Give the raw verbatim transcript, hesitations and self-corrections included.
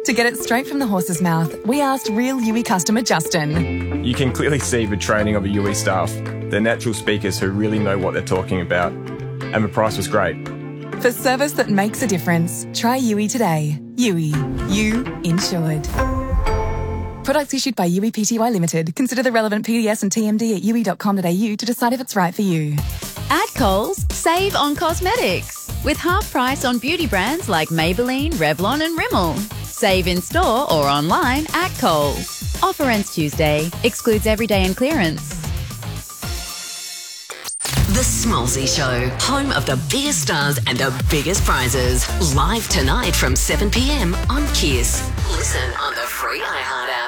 To get it straight from the horse's mouth, we asked real Yui customer Justin. You can clearly see the training of the Yui staff. They're natural speakers who really know what they're talking about. And the price was great. For service that makes a difference, try Yui today. Yui. You insured. Products issued by Yui Pty Limited. Consider the relevant P D S and T M D at yui dot com dot a u to decide if it's right for you. At Coles, save on cosmetics. With half price on beauty brands like Maybelline, Revlon and Rimmel. Save in store or online at Coles. Offer ends Tuesday. Excludes everyday and clearance. The Smallsy Show, home of the biggest stars and the biggest prizes. Live tonight from seven p m on Kiss. Listen on the free iHeart app.